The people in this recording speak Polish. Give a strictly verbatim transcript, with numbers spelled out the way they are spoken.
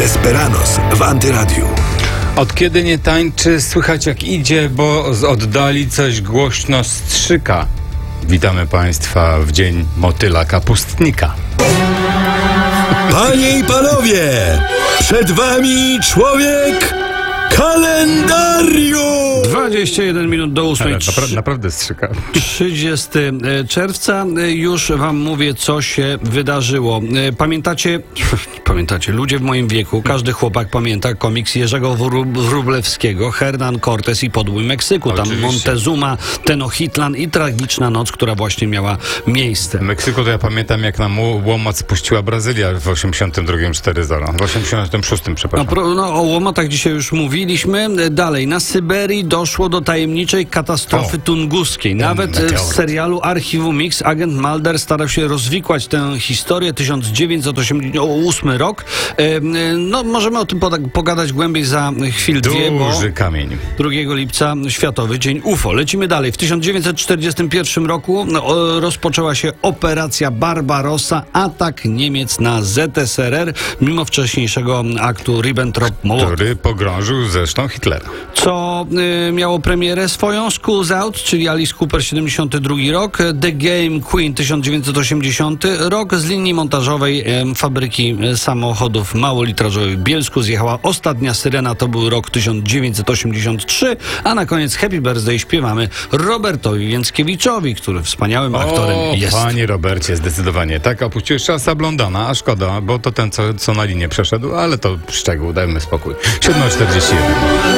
Desperados w Antyradiu. Od kiedy nie tańczy, słychać jak idzie, bo z oddali coś głośno strzyka. Witamy Państwa w dzień motyla kapustnika. Panie i panowie, przed wami człowiek kalendarium! dwadzieścia jeden minut do ósmej. Ale napra- naprawdę strzyka. trzydziestego czerwca. Już wam mówię, co się wydarzyło. Pamiętacie, pamiętacie, ludzie w moim wieku, każdy chłopak pamięta komiks Jerzego Wrub- Wróblewskiego, Hernan Cortés i Podbój Meksyku. Tam Oczywiście. Montezuma, Tenochtitlan i tragiczna noc, która właśnie miała miejsce. W Meksyku to ja pamiętam, jak nam łomot spuściła Brazylia w osiemdziesiątym drugim cztery zero. W osiemdziesiątym szóstym, No, przepraszam. pro, no, o łomotach dzisiaj już mówiliśmy. Dalej, na Syberii doszło do tajemniczej katastrofy O. tunguskiej. Nawet meteoryt. w serialu Archiwum Mix agent Mulder starał się rozwikłać tę historię. tysiąc dziewięćset osiemdziesiąty ósmy rok. E, no, możemy o tym poda- pogadać głębiej za chwil dwie, bo Duży kamień. drugiego lipca Światowy Dzień U F O. Lecimy dalej. W tysiąc dziewięćset czterdziestym pierwszym roku no, o, rozpoczęła się operacja Barbarossa, atak Niemiec na Z S R R, mimo wcześniejszego aktu Ribbentrop-Mołotow. Który pogrążył zresztą Hitlera. Co y, miało premierę swoją, School's Out, czyli Alice Cooper siedemdziesiąty drugi rok, The Game Queen tysiąc dziewięćset osiemdziesiąty rok, z linii montażowej y, fabryki y, samochodów małolitrażowych w Bielsku zjechała ostatnia syrena, to był rok tysiąc dziewięćset osiemdziesiąty trzeci, a na koniec Happy Birthday śpiewamy Robertowi Więckiewiczowi, który wspaniałym aktorem O, jest. panie Robercie, zdecydowanie. Tak, opuściłeś czas Blondana, a szkoda, bo to ten, co, co na linię przeszedł, ale to szczegół, dajmy spokój. siódma czterdzieści jeden.